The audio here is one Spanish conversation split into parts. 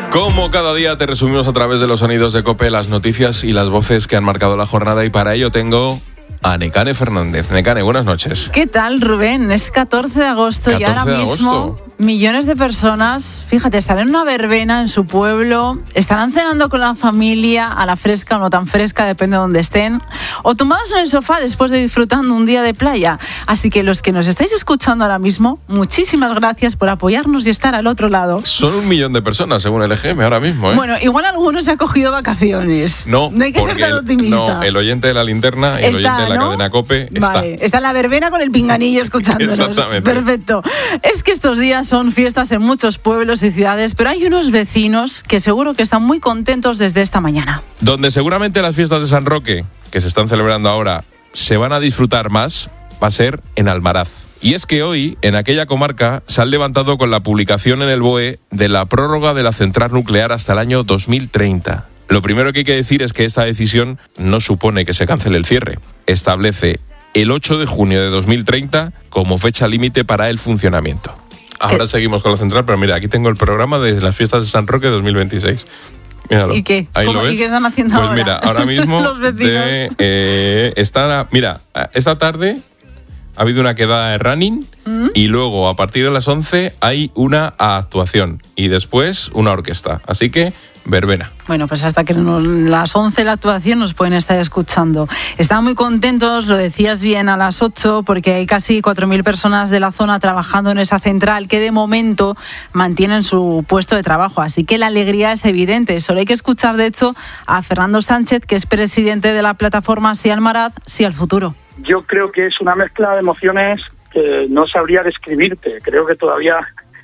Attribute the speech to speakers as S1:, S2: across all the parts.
S1: Como cada día te resumimos a través de los sonidos de COPE las noticias y las voces que han marcado la jornada, y para ello tengo a Nekane Fernández. Nekane, buenas noches.
S2: ¿Qué tal, Rubén? Es 14 de agosto y ahora mismo millones de personas, fíjate, están en una verbena en su pueblo, estarán cenando con la familia, a la fresca o no tan fresca, depende de donde estén, o tumbados en el sofá después de disfrutando un día de playa. Así que los que nos estáis escuchando ahora mismo, muchísimas gracias por apoyarnos y estar al otro lado.
S1: Son 1 millón de personas, según el EGM, ahora mismo, ¿eh?
S2: Bueno, igual alguno se ha cogido vacaciones.
S1: No
S2: hay que ser tan optimista.
S1: No, el oyente de la linterna y el oyente de la cadena COPE
S2: está en la verbena con el pinganillo escuchándonos.
S1: Exactamente.
S2: Perfecto. Es que estos días son fiestas en muchos pueblos y ciudades, pero hay unos vecinos que seguro que están muy contentos desde esta mañana.
S1: Donde seguramente las fiestas de San Roque, que se están celebrando ahora, se van a disfrutar más, va a ser en Almaraz. Y es que hoy, en aquella comarca, se han levantado con la publicación en el BOE de la prórroga de la central nuclear hasta el año 2030. Lo primero que hay que decir es que esta decisión no supone que se cancele el cierre. Establece el 8 de junio de 2030 como fecha límite para el funcionamiento. Ahora seguimos con la central, pero mira, aquí tengo el programa de las fiestas de San Roque 2026. Míralo.
S2: ¿Y qué?
S1: Ahí lo ves.
S2: ¿Y qué están haciendo
S1: pues
S2: ahora?
S1: Pues mira, ahora mismo
S2: los vecinos.
S1: Mira, esta tarde ha habido una quedada de running y luego a partir de las 11 hay una actuación y después una orquesta. Así que verbena.
S2: Bueno, pues hasta que las 11 la actuación nos pueden estar escuchando. Están muy contentos, lo decías bien, a las 8, porque hay casi 4.000 personas de la zona trabajando en esa central que de momento mantienen su puesto de trabajo. Así que la alegría es evidente. Solo hay que escuchar, de hecho, a Fernando Sánchez, que es presidente de la plataforma Sí Almaraz, Sí al Futuro.
S3: Yo creo que es una mezcla de emociones que no sabría describirte. Creo que todavía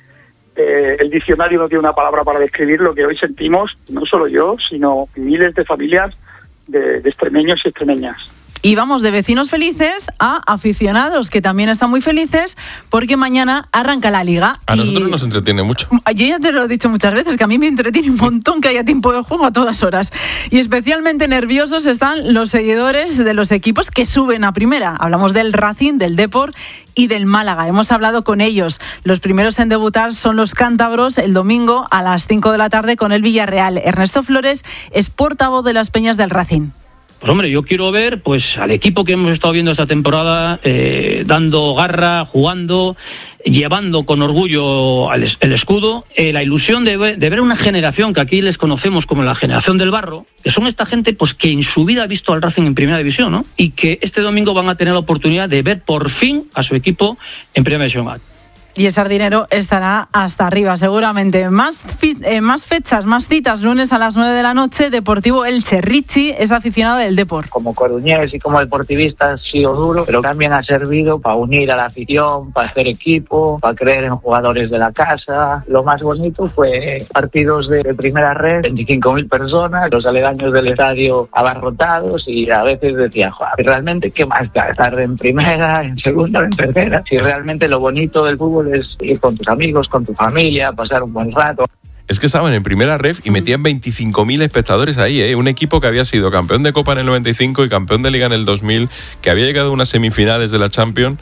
S3: el diccionario no tiene una palabra para describir lo que hoy sentimos, no solo yo, sino miles de familias de extremeños y extremeñas.
S2: Y vamos de vecinos felices a aficionados, que también están muy felices porque mañana arranca la Liga.
S1: A nosotros nos entretiene mucho.
S2: Yo ya te lo he dicho muchas veces, que a mí me entretiene un montón que haya tiempo de juego a todas horas. Y especialmente nerviosos están los seguidores de los equipos que suben a primera. Hablamos del Racing, del Depor y del Málaga. Hemos hablado con ellos. Los primeros en debutar son los cántabros el domingo a las 5 de la tarde con el Villarreal. Ernesto Flores es portavoz de las Peñas del Racing.
S4: Pues hombre, yo quiero ver pues al equipo que hemos estado viendo esta temporada dando garra, jugando, llevando con orgullo el escudo, la ilusión de ver una generación que aquí les conocemos como la generación del barro, que son esta gente pues que en su vida ha visto al Racing en Primera División, ¿no? Y que este domingo van a tener la oportunidad de ver por fin a su equipo en Primera División A.
S2: Y el Sardinero estará hasta arriba, seguramente. Más fechas, más citas. Lunes a las 9 de la noche, Deportivo Elche. Richie es aficionado del Depor.
S5: Como coruñés y como deportivista ha sido duro, pero también ha servido para unir a la afición, para hacer equipo, para creer en jugadores de la casa. Lo más bonito fue partidos de primera red, 25.000 personas, los aledaños del estadio abarrotados, y a veces decía, joder, realmente, ¿qué más da? Estar en primera, en segunda o en tercera. Si realmente lo bonito del fútbol es ir con tus amigos, con tu familia, pasar un buen rato.
S1: Es que estaban en primera ref y metían 25.000 espectadores ahí, ¿eh? Un equipo que había sido campeón de Copa en el 95 y campeón de Liga en el 2000, que había llegado a unas semifinales de la Champions,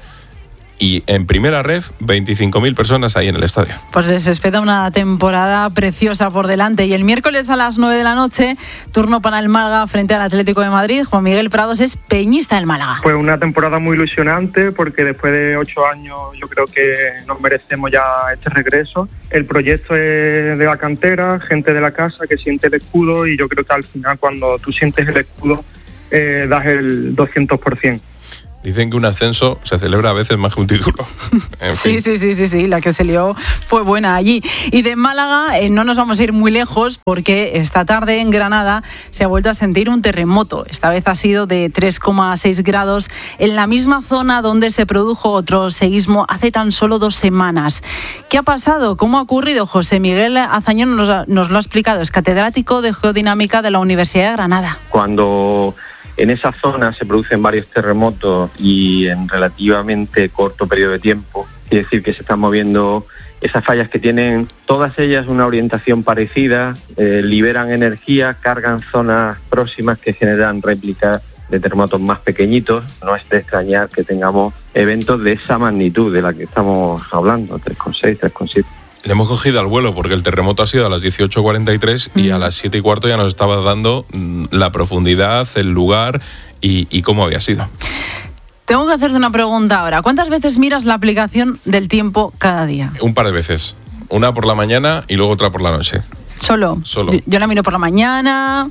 S1: y en primera ref 25.000 personas ahí en el estadio.
S2: Pues les espera una temporada preciosa por delante. Y el miércoles a las 9 de la noche, turno para el Málaga frente al Atlético de Madrid. Juan Miguel Prados es peñista del Málaga.
S6: Pues una temporada muy ilusionante, porque después de 8 años yo creo que nos merecemos ya este regreso. El proyecto es de la cantera, gente de la casa que siente el escudo, y yo creo que al final cuando tú sientes el escudo das el 200%.
S1: Dicen que un ascenso se celebra a veces más que un título.
S2: Sí, la que se lió fue buena allí. Y de Málaga no nos vamos a ir muy lejos, porque esta tarde en Granada se ha vuelto a sentir un terremoto. Esta vez ha sido de 3,6 grados en la misma zona donde se produjo otro seísmo hace tan solo 2 semanas. ¿Qué ha pasado? ¿Cómo ha ocurrido? José Miguel Azañón nos lo ha explicado. Es catedrático de Geodinámica de la Universidad de Granada.
S7: Cuando en esa zona se producen varios terremotos y en relativamente corto periodo de tiempo, quiere decir que se están moviendo esas fallas que tienen todas ellas una orientación parecida, liberan energía, cargan zonas próximas que generan réplicas de terremotos más pequeñitos. No es de extrañar que tengamos eventos de esa magnitud de la que estamos hablando, 3,6, 3,7.
S1: Le hemos cogido al vuelo porque el terremoto ha sido a las 18:43 y a las 7:15 ya nos estaba dando la profundidad, el lugar y cómo había sido.
S2: Tengo que hacerte una pregunta ahora. ¿Cuántas veces miras la aplicación del tiempo cada día?
S1: Un par de veces. Una por la mañana y luego otra por la noche.
S2: Solo. Yo la miro por la mañana,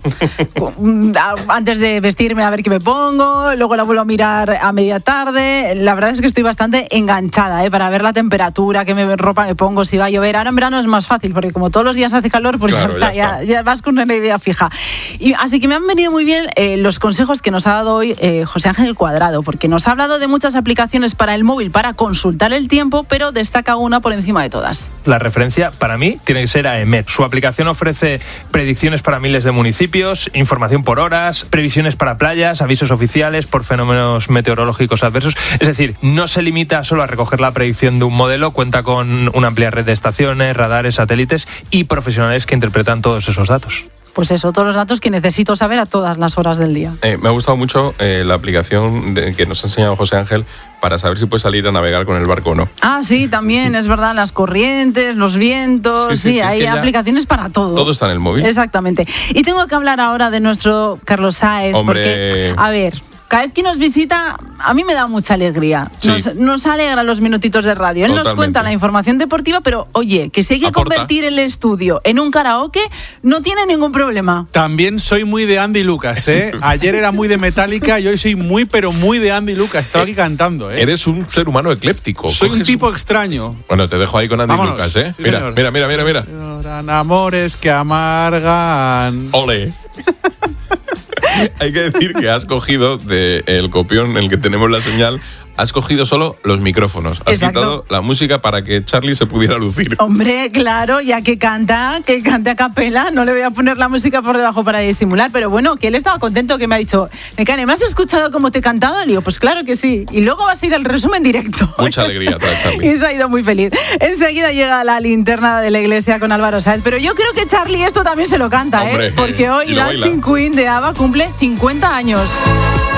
S2: antes de vestirme a ver qué me pongo, luego la vuelvo a mirar a media tarde. La verdad es que estoy bastante enganchada, para ver la temperatura, qué ropa me pongo, si va a llover. Ahora en verano es más fácil, porque como todos los días hace calor, pues claro, ya vas con una idea fija. Y así que me han venido muy bien los consejos que nos ha dado hoy José Ángel Cuadrado, porque nos ha hablado de muchas aplicaciones para el móvil para consultar el tiempo, pero destaca una por encima de todas.
S8: La referencia, para mí, tiene que ser AEMET. Su aplicación ofrece predicciones para miles de municipios, información por horas, previsiones para playas, avisos oficiales por fenómenos meteorológicos adversos. Es decir, no se limita solo a recoger la predicción de un modelo, cuenta con una amplia red de estaciones, radares, satélites y profesionales que interpretan todos esos datos.
S2: Pues eso, todos los datos que necesito saber a todas las horas del día.
S1: Me ha gustado mucho la aplicación que nos ha enseñado José Ángel para saber si puedes salir a navegar con el barco o no.
S2: Ah, sí, también, es verdad, las corrientes, los vientos, sí, hay aplicaciones para todo.
S1: Todo está en el móvil.
S2: Exactamente. Y tengo que hablar ahora de nuestro Carlos Sáez, porque, a ver, cada vez que nos visita, a mí me da mucha alegría.
S1: Sí.
S2: Nos alegra los minutitos de radio. Él nos cuenta la información deportiva, pero oye, que si hay que convertir el estudio en un karaoke, no tiene ningún problema.
S9: También soy muy de Andy Lucas, ¿eh? Ayer era muy de Metallica y hoy soy muy, pero muy de Andy Lucas. Estaba aquí cantando, ¿eh?
S1: Eres un ser humano ecléptico.
S9: Soy un tipo extraño.
S1: Bueno, te dejo ahí con Andy Lucas, ¿eh?
S9: Sí,
S1: mira.
S9: Lloran amores que amargan.
S1: ¡Ole! Hay que decir que has cogido del copión en el que tenemos la señal, has cogido solo los micrófonos. Has quitado la música para que Charlie se pudiera lucir.
S2: Hombre, claro, ya que cante a capela, no le voy a poner la música por debajo para disimular, pero bueno, que él estaba contento, que me ha dicho, Nekane, ¿me has escuchado cómo te he cantado? Le digo, pues claro que sí. Y luego vas a ir al resumen directo.
S1: Mucha alegría para Charlie.
S2: Y se ha ido muy feliz. Enseguida llega la linterna de la iglesia con Álvaro Sáez, pero yo creo que Charlie esto también se lo canta,
S1: hombre,
S2: porque hoy Dancing Queen de ABBA cumple 50 años.